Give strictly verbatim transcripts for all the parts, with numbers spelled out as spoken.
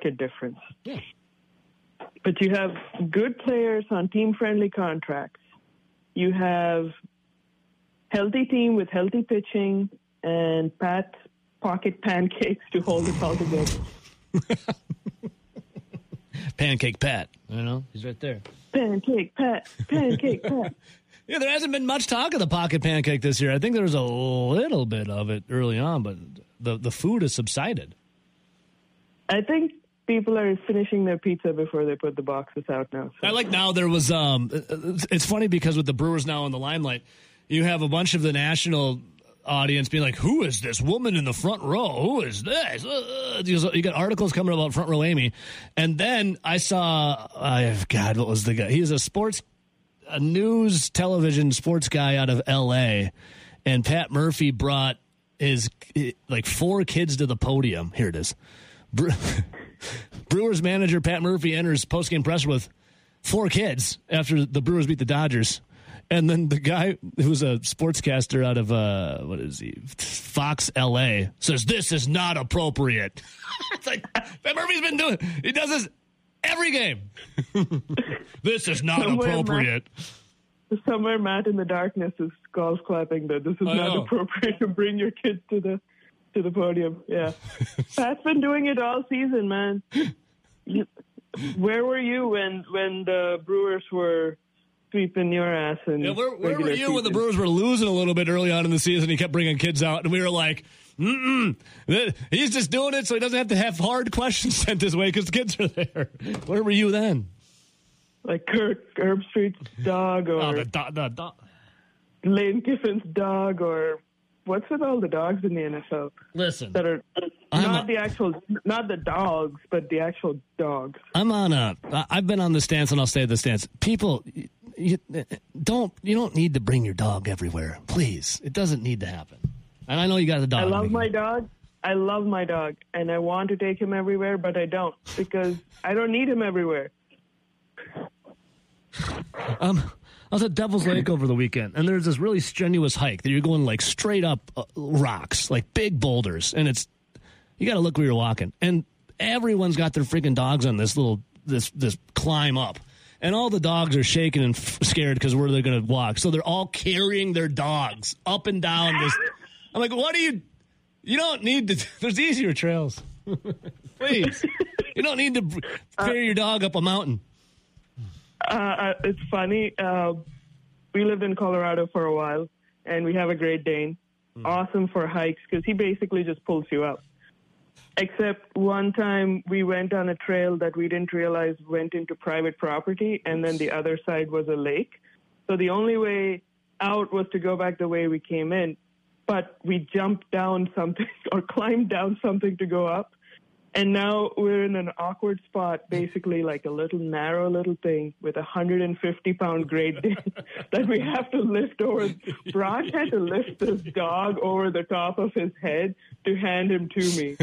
market difference. Yeah. But you have good players on team-friendly contracts. You have healthy team with healthy pitching and Pat pocket pancakes to hold it all together. Pancake Pat, you know, he's right there. Pancake Pat, Pancake Pat. Yeah, there hasn't been much talk of the pocket pancake this year. I think there was a little bit of it early on, but the, the food has subsided. I think people are finishing their pizza before they put the boxes out now. So. I like now there was, um, it's funny because with the Brewers now in the limelight, you have a bunch of the national audience being like, who is this woman in the front row? Who is this? Uh, you got articles coming about Front Row Amy. And then I saw, uh, God, what was the guy? He's a sports, a news television sports guy out of L A. And Pat Murphy brought his, like, four kids to the podium. Here it is. Bre- Brewers manager Pat Murphy enters postgame press with four kids after the Brewers beat the Dodgers. And then the guy who was a sportscaster out of, uh, what is he, Fox L A, says, this is not appropriate. It's like, Pat Murphy's been doing, he does this every game. This is not somewhere appropriate. Matt, somewhere Matt in the darkness is golf clapping that this is I not know. appropriate to bring your kids to the to the podium. Yeah. Pat's been doing it all season, man. You, where were you when, when the Brewers were sweeping your ass? And yeah, where, where were you season? When the Brewers were losing a little bit early on in the season? He kept bringing kids out, and we were like, mm-mm. He's just doing it so he doesn't have to have hard questions sent his way because the kids are there. Where were you then? Like Kurt Herbstreit's dog, or oh, the do- the do- Lane Kiffin's dog, or what's with all the dogs in the N F L? Listen, that are I'm not a, the actual, not the dogs, but the actual dogs. I'm on a. I've been on the stance, and I'll stay at the stance. People, you, don't you don't need to bring your dog everywhere, please. It doesn't need to happen. And I know you got a dog. I love my dog. I love my dog, and I want to take him everywhere, but I don't because I don't need him everywhere. Um. I was at Devil's Lake over the weekend, and there's this really strenuous hike that you're going like straight up uh, rocks, like big boulders, and it's you got to look where you're walking. And everyone's got their freaking dogs on this little this this climb up, and all the dogs are shaking and f- scared because where they're going to walk. So they're all carrying their dogs up and down this. I'm like, what do you? You don't need to. There's easier trails, please. You don't need to carry your dog up a mountain. Uh, it's funny. Uh, we lived in Colorado for a while, and we have a Great Dane. Mm. Awesome for hikes because he basically just pulls you up. Except one time we went on a trail that we didn't realize went into private property, and then the other side was a lake. So the only way out was to go back the way we came in. But we jumped down something or climbed down something to go up. And now we're in an awkward spot, basically like a little narrow little thing with a one hundred fifty pound Great Dane that we have to lift over. Brock had to lift this dog over the top of his head to hand him to me.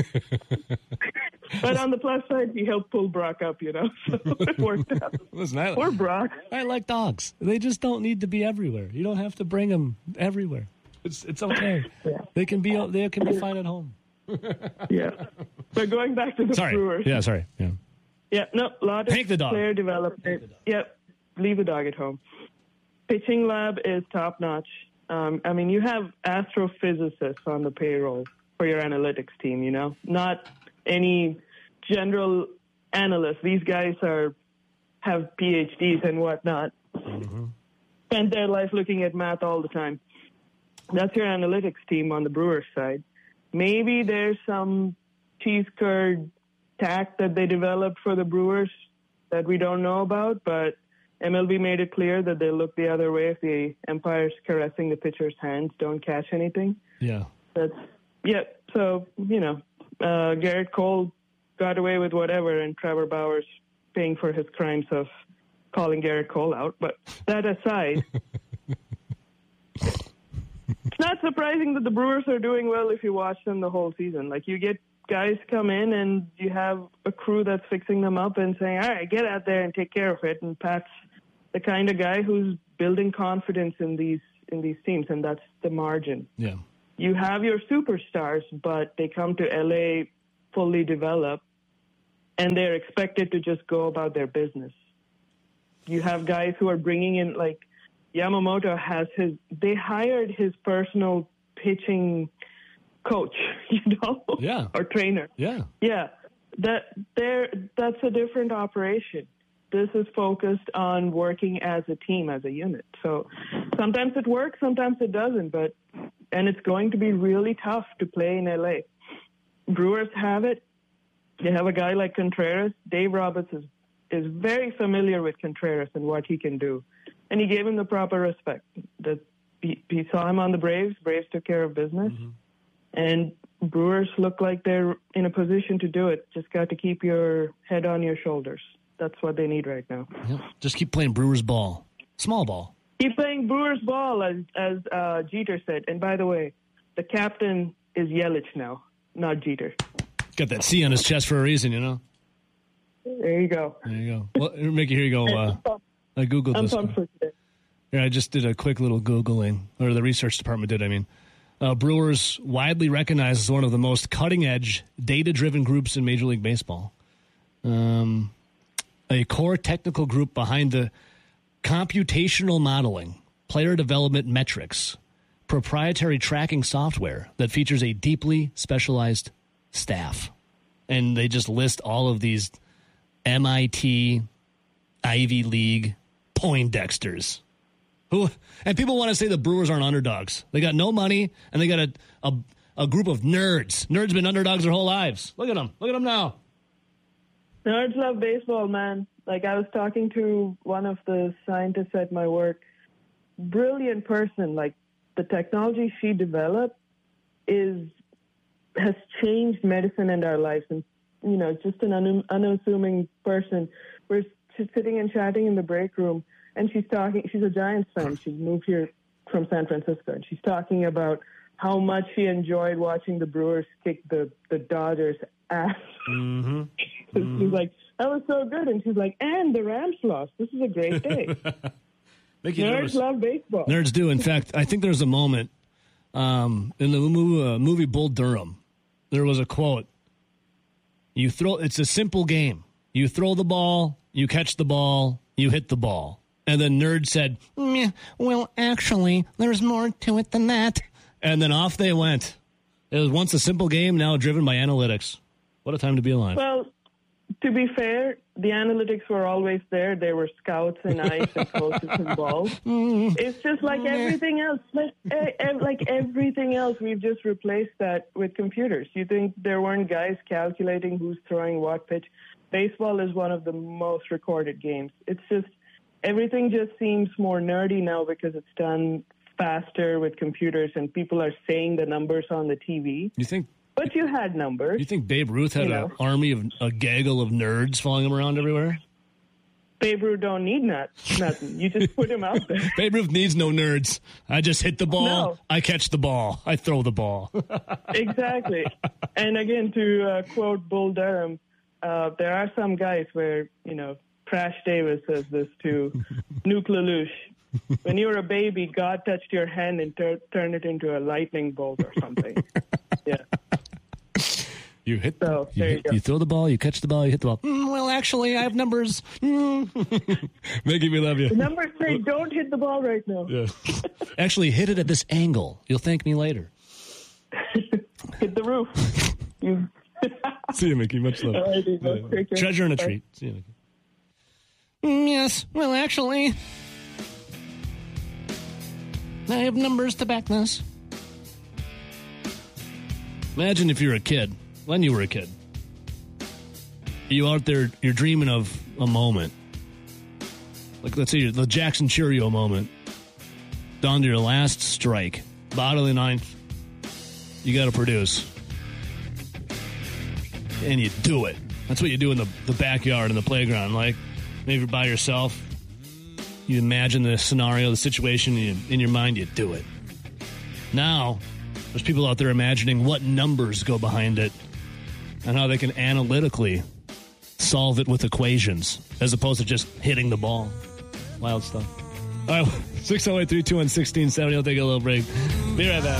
But on the plus side, he helped pull Brock up, you know, so it worked out. Listen, I, Poor Brock. I like dogs. They just don't need to be everywhere. You don't have to bring them everywhere. It's it's okay. Yeah. They can be they can be fine at home. Yeah. But going back to the sorry. Brewers. Yeah, sorry. Yeah. Yeah, no, a lot of Take the dog. player development. Yep, leave the dog at home. Pitching lab is top-notch. Um, I mean, you have astrophysicists on the payroll for your analytics team, you know? Not any general analysts. These guys are have P H Ds and whatnot. Mm-hmm. Spend their life looking at math all the time. That's your analytics team on the Brewers side. Maybe there's some cheese curd tack that they developed for the Brewers that we don't know about, but M L B made it clear that they look the other way if the umpire's caressing the pitcher's hands, don't catch anything. Yeah. That's, yeah, so, you know, uh, Garrett Cole got away with whatever, and Trevor Bauer's paying for his crimes of calling Garrett Cole out. But that aside, it's not surprising that the Brewers are doing well if you watch them the whole season. Like, you get guys come in and you have a crew that's fixing them up and saying, all right, get out there and take care of it. And Pat's the kind of guy who's building confidence in these in these teams, and that's the margin. Yeah. You have your superstars, but they come to L A fully developed, and they're expected to just go about their business. You have guys who are bringing in, like Yamamoto has his, they hired his personal pitching coach, you know, yeah, or trainer. Yeah. Yeah. That there, that's a different operation. This is focused on working as a team, as a unit. So sometimes it works, sometimes it doesn't, but, and it's going to be really tough to play in L A. Brewers have it. They have a guy like Contreras. Dave Roberts is, is very familiar with Contreras and what he can do. And he gave him the proper respect. That he, he saw him on the Braves. Braves took care of business. Mm-hmm. And Brewers look like they're in a position to do it. Just got to keep your head on your shoulders. That's what they need right now. Yep. Just keep playing Brewers ball. Small ball. Keep playing Brewers ball, as, as uh, Jeter said. And by the way, the captain is Yelich now, not Jeter. Got that C on his chest for a reason, you know? There you go. There you go. Well, Mickey, here you go. Uh, I Googled I'm this. pumped for today. Yeah, I just did a quick little Googling, or the research department did, I mean. Uh, Brewers widely recognized as one of the most cutting-edge, data-driven groups in Major League Baseball. Um, a core technical group behind the computational modeling, player development metrics, proprietary tracking software that features a deeply specialized staff. And they just list all of these M I T, Ivy League, Poindexters. Who, and people want to say the Brewers aren't underdogs. They got no money, and they got a, a, a group of nerds. Nerds been underdogs their whole lives. Look at them. Look at them now. Nerds love baseball, man. Like, I was talking to one of the scientists at my work. Brilliant person. Like, the technology she developed is has changed medicine and our lives. And, you know, just an un, unassuming person. We're sitting and chatting in the break room, and she's talking. She's a Giants fan. She moved here from San Francisco, and she's talking about how much she enjoyed watching the Brewers kick the, the Dodgers' ass. Mm-hmm. Mm-hmm. She's like, that was so good. And she's like, and the Rams lost. This is a great day. Nerds nervous. Love baseball. Nerds do. In fact, I think there's a moment um, in the movie, uh, movie Bull Durham. There was a quote. You throw. It's a simple game. You throw the ball, you catch the ball, you hit the ball. And then Nerd said, well, actually, there's more to it than that. And then off they went. It was once a simple game, now driven by analytics. What a time to be alive. Well, to be fair, the analytics were always there. There were scouts and eyes and coaches involved. It's just like everything else. Like, like everything else, we've just replaced that with computers. You think there weren't guys calculating who's throwing what pitch? Baseball is one of the most recorded games. It's just, everything just seems more nerdy now because it's done faster with computers and people are saying the numbers on the T V. You think? But you had numbers. You think Babe Ruth had you an know. army of a gaggle of nerds following him around everywhere? Babe Ruth don't need not, nothing. You just put him out there. Babe Ruth needs no nerds. I just hit the ball. No. I catch the ball. I throw the ball. Exactly. And again, to uh, quote Bull Durham, uh, there are some guys where, you know, Crash Davis says this to Nuke LaLoosh. When you were a baby, God touched your hand and tur- turned it into a lightning bolt or something. Yeah. You hit. So, you, there you, hit go. you throw the ball. You catch the ball. You hit the ball. Mm, well, actually, I have numbers. Mm. Mickey, we love you. The numbers say don't hit the ball right now. Yeah. Actually, hit it at this angle. You'll thank me later. Hit the roof. You. See you, Mickey. Much love. All right, yeah. Treasure and a Bye. treat. See you, Mickey. Mm, yes. Well, actually, I have numbers to back this. Imagine if you're a kid, when you were a kid. You out there, you're dreaming of a moment. Like, let's say the Jackson Cheerio moment. Down to your last strike. Bottom of the ninth. You got to produce. And you do it. That's what you do in the, the backyard, in the playground. Like, maybe you're by yourself. You imagine the scenario, the situation, and you, in your mind, you do it. Now, there's people out there imagining what numbers go behind it and how they can analytically solve it with equations as opposed to just hitting the ball. Wild stuff. All right, six oh eight, three two one, one six seven zero. I'll take a little break. Be right back.